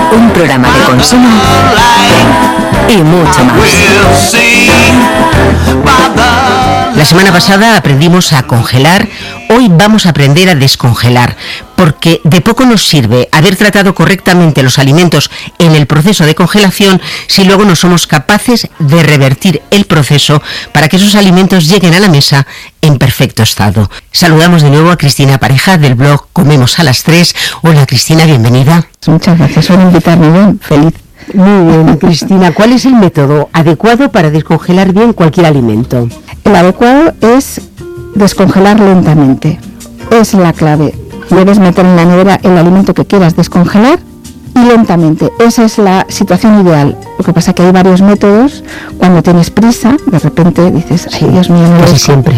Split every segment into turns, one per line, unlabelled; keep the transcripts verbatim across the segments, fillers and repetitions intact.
un programa de consumo y mucho más. La semana pasada aprendimos a congelar, hoy vamos a aprender a descongelar, porque de poco nos sirve haber tratado correctamente los alimentos en el proceso de congelación si luego no somos capaces de revertir el proceso para que esos alimentos lleguen a la mesa en perfecto estado. Saludamos de nuevo a Cristina Pareja del blog Comemos a las tres. Hola Cristina, bienvenida.
Muchas gracias por invitarme, bien, feliz.
Muy bien, Cristina, ¿cuál es el método adecuado para descongelar bien cualquier alimento?
El adecuado es descongelar lentamente, es la clave. Debes meter en la nevera el alimento que quieras descongelar y lentamente. Esa es la situación ideal. Lo que pasa es que hay varios métodos. Cuando tienes prisa, de repente dices, ay, Dios mío, no lo
Casi siempre.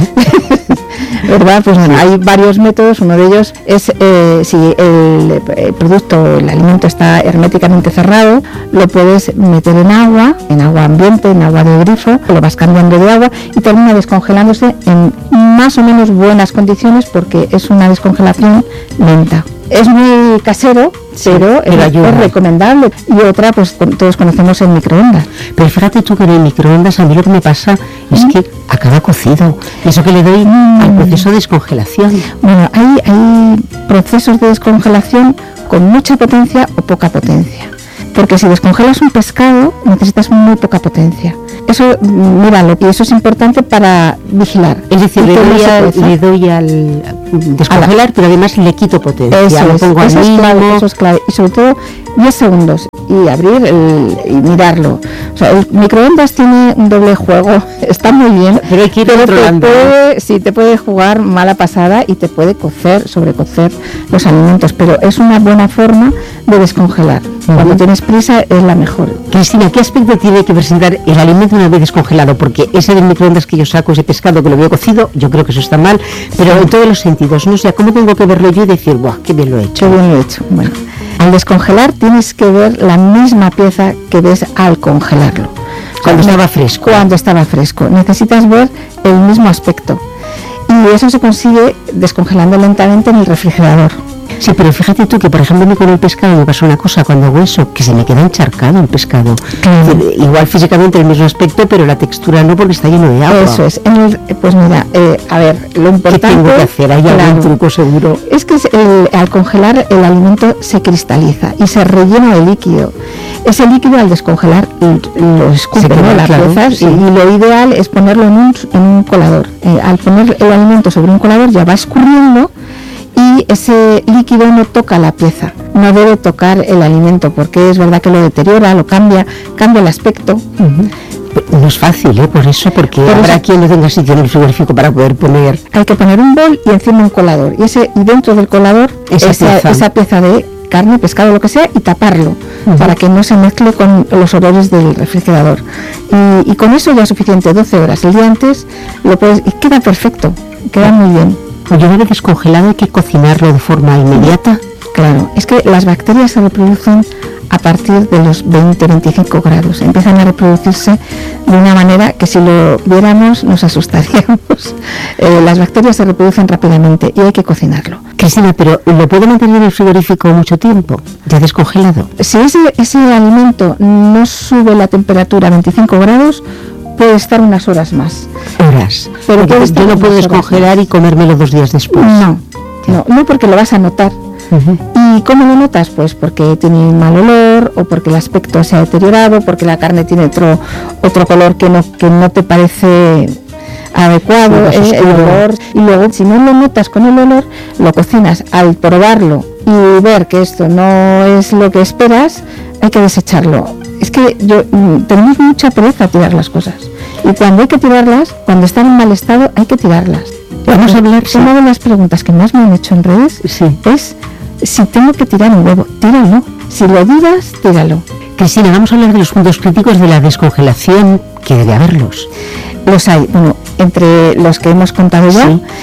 ¿Verdad? Pues bueno, hay varios métodos. Uno de ellos es eh, si el, el producto, el alimento está herméticamente cerrado, lo puedes meter en agua, en agua ambiente, en agua de grifo, lo vas cambiando de agua y termina descongelándose en más o menos buenas condiciones porque es una descongelación lenta. Es muy casero, sí, pero es, es recomendable. Y otra, pues todos conocemos el microondas.
Pero fíjate tú que en el microondas a mí lo que me pasa es ¿Mm? que acaba cocido. Eso que le doy mm. al proceso de descongelación.
Bueno, hay, hay procesos de descongelación con mucha potencia o poca potencia. Porque si descongelas un pescado, necesitas muy poca potencia. Eso, míralo, y eso es importante para vigilar.
Es decir, le doy, a, le doy al descongelar, la, pero además le quito potencia.
Eso,
lo
es,
pongo
eso,
al
es clave, eso es clave. Y sobre todo diez segundos y abrir el, y mirarlo. O sea, el microondas tiene un doble juego, está muy bien,
pero hay que ir
pero
controlando.
Te puede, sí, te puede jugar mala pasada y te puede cocer, sobrecocer los alimentos, pero es una buena forma de descongelar. Uh-huh. Cuando tienes prisa es la mejor.
Cristina, ¿qué aspecto tiene que presentar el alimento una vez descongelado? Porque ese del microondas que yo saco, ese pescado que lo veo cocido, yo creo que eso está mal, pero en todos los sentidos, no sé, ¿cómo tengo que verlo yo y decir, ¡buah, qué bien lo he hecho!
Qué bien lo he hecho. Bueno, al descongelar tienes que ver la misma pieza que ves al congelarlo.
Cuando estaba fresco.
Cuando estaba fresco. Necesitas ver el mismo aspecto. Y eso se consigue descongelando lentamente en el refrigerador.
Sí, pero fíjate tú que, por ejemplo, a mí con el pescado me pasó una cosa cuando hago eso, que se me queda encharcado el pescado. Claro. Igual físicamente el mismo aspecto, pero la textura no, porque está lleno de agua.
Eso es. En el, pues mira, eh, a ver, lo importante...
¿Qué tengo que hacer? ¿Hay
claro,
algún truco seguro?
Es que el, al congelar el alimento se cristaliza y se rellena de líquido. Ese líquido al descongelar lo escupe, ¿no? La
claro,
pieza, sí. Y lo ideal es ponerlo en un, en un colador. Eh, al poner el alimento sobre un colador ya va escurriendo y ese líquido no toca la pieza, no debe tocar el alimento porque es verdad que lo deteriora, lo cambia, cambia el aspecto.
Uh-huh. No es fácil, ¿eh? Por eso, porque
Por
habrá
eso,
quien no tenga sitio en el frigorífico para poder poner...
Hay que poner un bol y encima un colador, y ese y dentro del colador
esa,
esa,
pieza.
esa pieza de carne, pescado, lo que sea, y taparlo, uh-huh, para que no se mezcle con los olores del refrigerador. Y, y con eso ya es suficiente, doce horas. El día antes lo puedes y queda perfecto, queda muy bien.
Pues una vez descongelado hay que cocinarlo de forma inmediata.
Claro, es que las bacterias se reproducen a partir de los veinte a veinticinco grados. Empiezan a reproducirse de una manera que si lo viéramos nos asustaríamos. Eh, las bacterias se reproducen rápidamente y hay que cocinarlo.
Cristina, pero ¿lo puedo mantener en el frigorífico mucho tiempo, ya descongelado?
Si ese, ese alimento no sube la temperatura a veinticinco grados, puede estar unas horas más.
Horas.
Pero
yo no puedo descongelar y comérmelo dos días después.
No, no, no porque lo vas a notar. Uh-huh. ¿Y cómo lo notas? Pues porque tiene un mal olor o porque el aspecto se ha deteriorado, porque la carne tiene otro otro color que no que no te parece adecuado, eh, el olor. Y luego, si no lo notas con el olor, lo cocinas. Al probarlo y ver que esto no es lo que esperas, hay que desecharlo. Es que yo tenemos mucha pereza a tirar las cosas. Y cuando hay que tirarlas, cuando están en mal estado, hay que tirarlas. Vamos a hablar, sí. Una de las preguntas que más me han hecho en redes, sí, es si tengo que tirar un huevo, tíralo. Si lo dudas, tíralo.
Cristina, vamos a hablar de los puntos críticos de la descongelación, que debe haberlos.
Los hay, bueno, entre los que hemos contado ya, sí,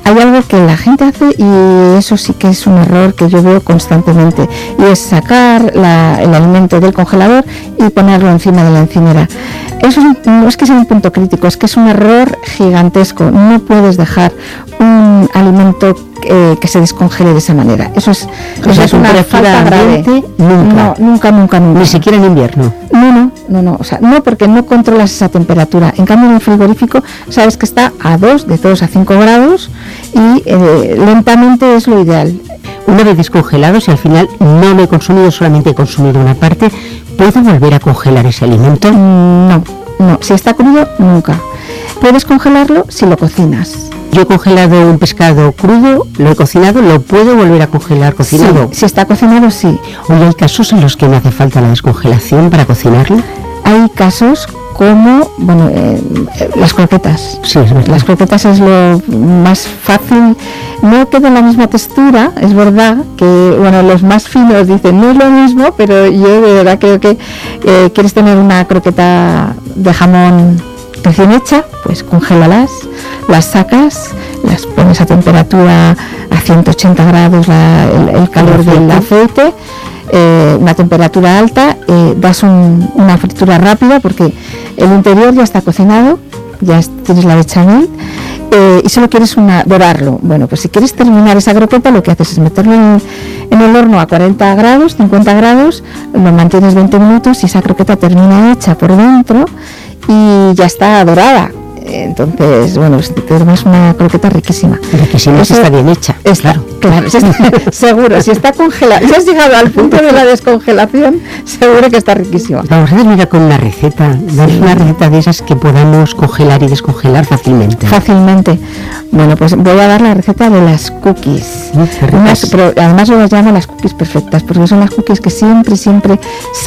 hay algo que la gente hace y eso sí que es un error que yo veo constantemente, y es sacar la, el alimento del congelador y ponerlo encima de la encimera. Eso es un, no es que sea un punto crítico, es que es un error gigantesco. No puedes dejar un alimento eh, que se descongele de esa manera. Eso es,
o
eso
sea,
es una falta grave.
Nunca.
No, nunca, nunca, nunca.
Ni siquiera en invierno.
No, no, no, no, o sea, no, porque no controlas esa temperatura. En cambio, en el frigorífico sabes que está a dos, de dos a cinco grados, y eh, lentamente es lo ideal.
Una vez descongelado, si al final no lo he consumido, solamente he consumido una parte, ¿puedo volver a congelar ese alimento?
No, no, si está crudo, nunca. Puedes congelarlo si lo cocinas.
Yo he congelado un pescado crudo, lo he cocinado, ¿lo puedo volver a congelar cocinado?
Sí, si está cocinado, sí.
Oye, ¿hay casos en los que no hace falta la descongelación para cocinarlo?
Hay casos como, bueno, eh, las croquetas.
Sí, es verdad.
Las croquetas es lo más fácil. No queda la misma textura, es verdad que, bueno, los más finos dicen no es lo mismo, pero yo de verdad creo que eh, quieres tener una croqueta de jamón recién hecha, pues congélalas, las sacas, las pones a temperatura a ciento ochenta grados, la, el, el calor del aceite, eh, una temperatura alta, eh, das un, una fritura rápida porque el interior ya está cocinado, ya tienes la bechamel, eh, y solo quieres una, dorarlo. Bueno, pues si quieres terminar esa croqueta, lo que haces es meterlo en, en el horno a cuarenta grados, cincuenta grados, lo mantienes veinte minutos y esa croqueta termina hecha por dentro y ya está dorada. Entonces, bueno, tenemos una croqueta riquísima.
Riquísima, si está bien hecha.
Está, claro, claro, si está, seguro, si está congelada, si has llegado al punto de la descongelación, seguro que está riquísima.
Vamos a terminar con una receta, sí. Una receta de esas que podamos congelar y descongelar fácilmente.
Fácilmente. Bueno, pues voy a dar la receta de las cookies.
Sí,
Unas, pero además yo las llamo las cookies perfectas, porque son las cookies que siempre, siempre